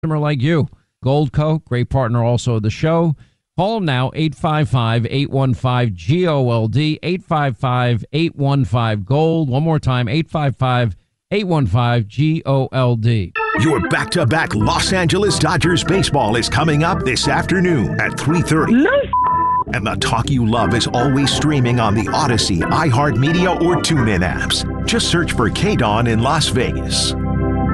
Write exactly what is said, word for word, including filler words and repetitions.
customer like you. Goldco, great partner also of the show. Call them now, eight five five, eight one five, G O L D, eight five five, eight one five, GOLD. One more time, eight five five, eight one five, G O L D. Your back-to-back Los Angeles Dodgers baseball is coming up this afternoon at three thirty. No. And the talk you love is always streaming on the Odyssey, iHeartMedia, or TuneIn apps. Just search for K-Dawn in Las Vegas.